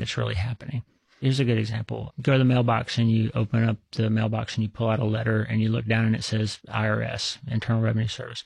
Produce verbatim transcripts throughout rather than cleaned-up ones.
that's really happening. Here's a good example. Go to the mailbox and you open up the mailbox and you pull out a letter and you look down and it says I R S, Internal Revenue Service.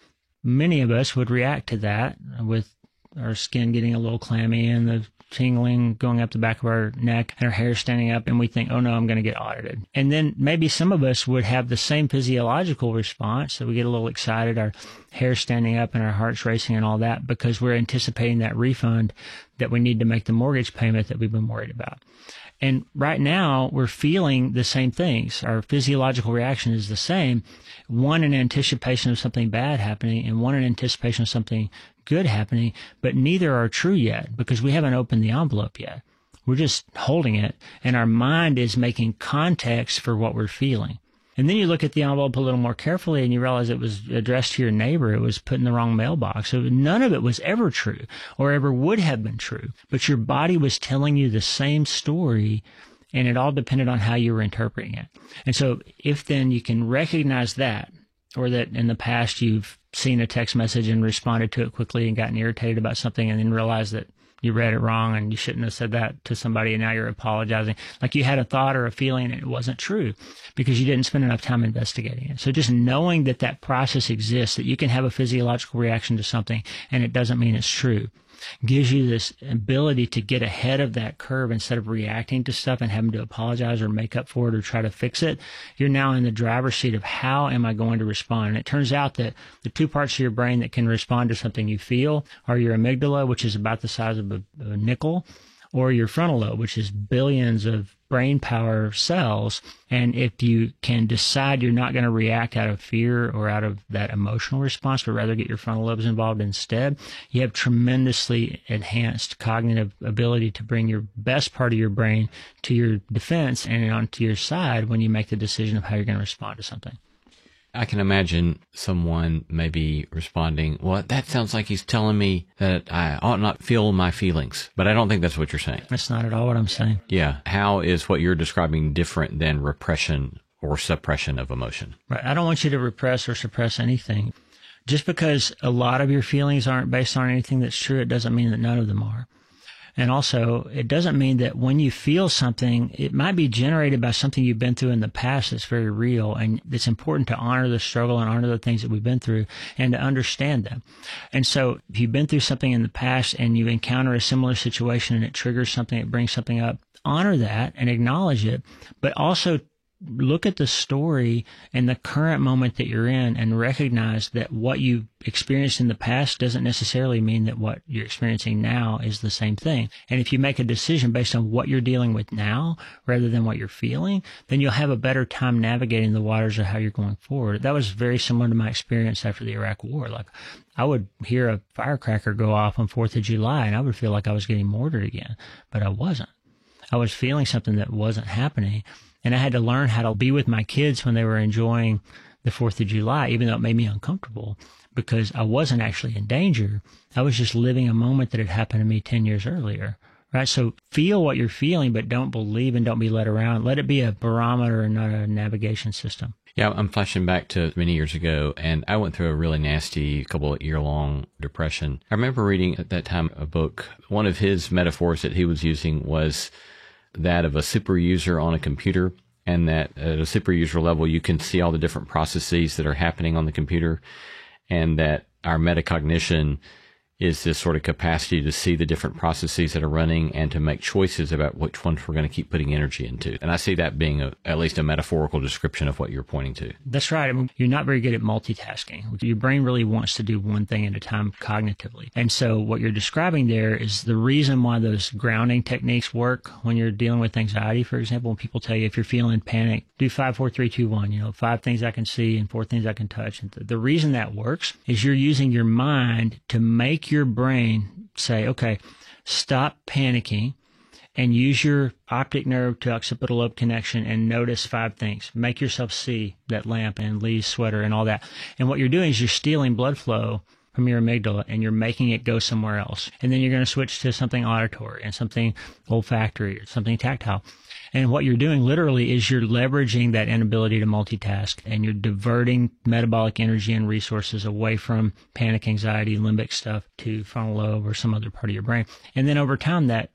Many of us would react to that with our skin getting a little clammy and the tingling going up the back of our neck and our hair standing up, and we think, oh no, I'm going to get audited. And then maybe some of us would have the same physiological response, that we get a little excited, our hair standing up and our heart's racing and all that, because we're anticipating that refund that we need to make the mortgage payment that we've been worried about. And right now we're feeling the same things. Our physiological reaction is the same, one in anticipation of something bad happening and one in anticipation of something good happening, but neither are true yet because we haven't opened the envelope yet. We're just holding it, and our mind is making context for what we're feeling. And then you look at the envelope a little more carefully and you realize it was addressed to your neighbor. It was put in the wrong mailbox. So none of it was ever true or ever would have been true. But your body was telling you the same story, and it all depended on how you were interpreting it. And so if then you can recognize that, or that in the past you've seen a text message and responded to it quickly and gotten irritated about something and then realized that you read it wrong and you shouldn't have said that to somebody, and now you're apologizing. Like you had a thought or a feeling and it wasn't true because you didn't spend enough time investigating it. So just knowing that that process exists, that you can have a physiological reaction to something and it doesn't mean it's true, gives you this ability to get ahead of that curve instead of reacting to stuff and having to apologize or make up for it or try to fix it. You're now in the driver's seat of how am I going to respond? And it turns out that the two parts of your brain that can respond to something you feel are your amygdala, which is about the size of a, a nickel, or your frontal lobe, which is billions of brain power cells. And if you can decide you're not going to react out of fear or out of that emotional response, but rather get your frontal lobes involved instead, you have tremendously enhanced cognitive ability to bring your best part of your brain to your defense and onto your side when you make the decision of how you're going to respond to something. I can imagine someone maybe responding, well, that sounds like he's telling me that I ought not feel my feelings, but I don't think that's what you're saying. That's not at all what I'm saying. Yeah. How is what you're describing different than repression or suppression of emotion? Right. I don't want you to repress or suppress anything. Just because a lot of your feelings aren't based on anything that's true, it doesn't mean that none of them are. And also, it doesn't mean that when you feel something, it might be generated by something you've been through in the past that's very real. And it's important to honor the struggle and honor the things that we've been through and to understand them. And so if you've been through something in the past and you encounter a similar situation and it triggers something, it brings something up, honor that and acknowledge it, but also look at the story and the current moment that you're in and recognize that what you experienced in the past doesn't necessarily mean that what you're experiencing now is the same thing. And if you make a decision based on what you're dealing with now rather than what you're feeling, then you'll have a better time navigating the waters of how you're going forward. That was very similar to my experience after the Iraq War. Like, I would hear a firecracker go off on fourth of July and I would feel like I was getting mortared again, but I wasn't. I was feeling something that wasn't happening. And I had to learn how to be with my kids when they were enjoying the fourth of July, even though it made me uncomfortable, because I wasn't actually in danger. I was just living a moment that had happened to me ten years earlier, right? So feel what you're feeling, but don't believe and don't be led around. Let it be a barometer and not a navigation system. Yeah, I'm flashing back to many years ago, and I went through a really nasty couple of year-long depression. I remember reading at that time a book. One of his metaphors that he was using was that of a super user on a computer, and that at a super user level, you can see all the different processes that are happening on the computer, and that our metacognition is this sort of capacity to see the different processes that are running and to make choices about which ones we're going to keep putting energy into. And I see that being a, at least a metaphorical description of what you're pointing to. That's right. I mean, you're not very good at multitasking. Your brain really wants to do one thing at a time cognitively. And so what you're describing there is the reason why those grounding techniques work when you're dealing with anxiety. For example, when people tell you if you're feeling panic, do five, four, three, two, one, you know, five things I can see and four things I can touch. And the reason that works is you're using your mind to make your brain say, okay, stop panicking and use your optic nerve to occipital lobe connection and notice five things. Make yourself see that lamp and Lee's sweater and all that. And what you're doing is you're stealing blood flow from your amygdala and you're making it go somewhere else. And then you're going to switch to something auditory and something olfactory or something tactile. And what you're doing literally is you're leveraging that inability to multitask and you're diverting metabolic energy and resources away from panic, anxiety, limbic stuff to frontal lobe or some other part of your brain. And then over time, that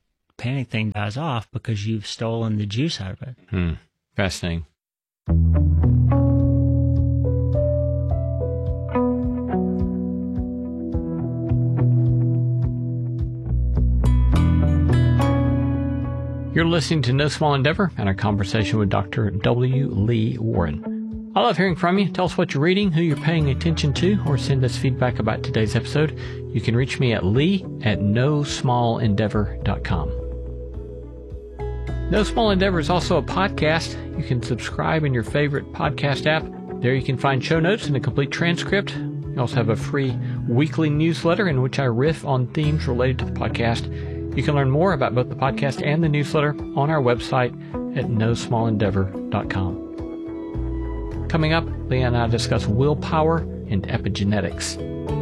panic thing dies off because you've stolen the juice out of it. Hmm. Fascinating. You're listening to No Small Endeavor and our conversation with Doctor W. Lee Warren. I love hearing from you. Tell us what you're reading, who you're paying attention to, or send us feedback about today's episode. You can reach me at lee at no small endeavor dot com. No Small Endeavor is also a podcast. You can subscribe in your favorite podcast app. There you can find show notes and a complete transcript. You also have a free weekly newsletter in which I riff on themes related to the podcast. You can learn more about both the podcast and the newsletter on our website at no small endeavor dot com. Coming up, Leah and I discuss willpower and epigenetics.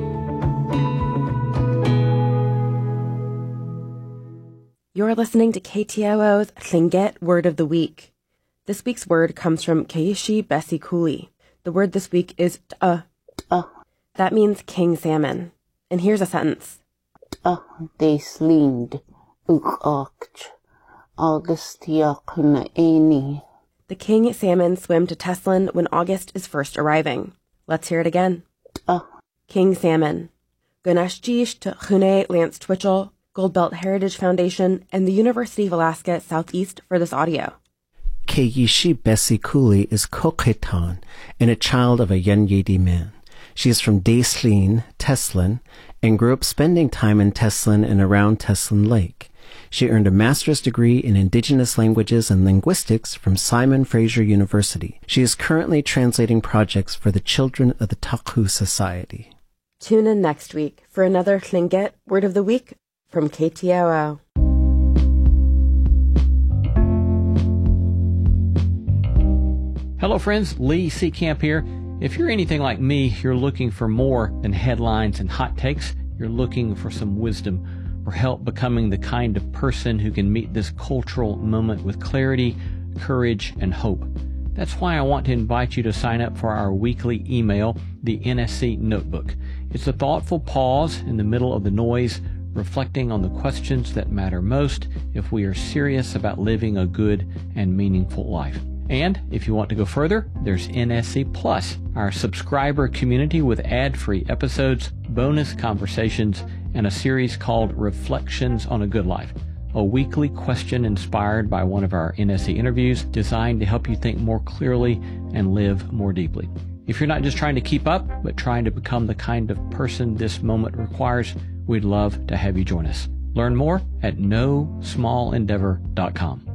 You're listening to K T O O's Tlingit Word of the Week. This week's word comes from Keishi Bessie Cooley. The word this week is uh. Uh. That means king salmon. And here's a sentence. Uh, they slinged ukocht Augustiakuna Eni. The king salmon swim to Teslin when August is first arriving. Let's hear it again. Uh. King salmon. Ganeshjish to Chune Lance Twitchell, Goldbelt Heritage Foundation, and the University of Alaska Southeast for this audio. Keishi Bessie Cooley is Kokhetan and a child of a Yenyedi man. She is from Daislin, Teslin, and grew up spending time in Teslin and around Teslin Lake. She earned a master's degree in Indigenous Languages and Linguistics from Simon Fraser University. She is currently translating projects for the Children of the Taku Society. Tune in next week for another Tlingit Word of the Week from K T O O. Hello friends, Lee Seecamp here. If you're anything like me, you're looking for more than headlines and hot takes. You're looking for some wisdom, for help becoming the kind of person who can meet this cultural moment with clarity, courage, and hope. That's why I want to invite you to sign up for our weekly email, the N S C Notebook. It's a thoughtful pause in the middle of the noise, reflecting on the questions that matter most if we are serious about living a good and meaningful life. And if you want to go further, there's N S C Plus, our subscriber community with ad-free episodes, bonus conversations, and a series called Reflections on a Good Life, a weekly question inspired by one of our N S C interviews designed to help you think more clearly and live more deeply. If you're not just trying to keep up, but trying to become the kind of person this moment requires, we'd love to have you join us. Learn more at no small endeavor dot com.